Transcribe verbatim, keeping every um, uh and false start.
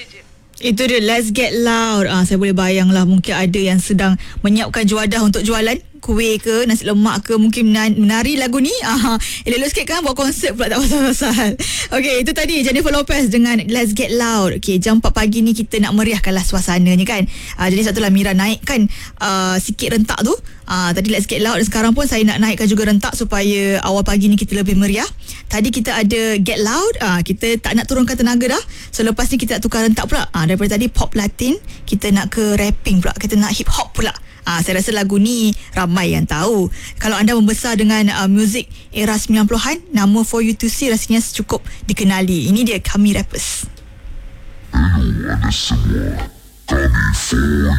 Itu dia, Let's Get Loud. Ah, saya boleh bayang lah, mungkin ada yang sedang menyiapkan juadah untuk jualan kuih ke, nasi lemak ke, mungkin menari lagu ni. Ah, elok-elok sikit kan, buat konsert pula tak pasal-pasal. Okey, itu tadi Jennifer Lopez dengan Let's Get Loud. Okey, jam empat pagi ni kita nak meriahkanlah suasananya kan. Ah, jadi satulah Mira naikkan uh, sikit rentak tu. Ah, tadi Let's Get Loud, sekarang pun saya nak naikkan juga rentak supaya awal pagi ni kita lebih meriah. Tadi kita ada Get Loud, ah, kita tak nak turunkan tenaga dah. So lepas ni kita nak tukar rentak pula. Ah, daripada tadi pop Latin, kita nak ke rapping pula, kita nak hip hop pula. Ah, saya rasa lagu ni ramai yang tahu. Kalau anda membesar dengan uh, muzik era sembilan puluhan, nama For You To See rasanya cukup dikenali. Ini dia Kami Rappers.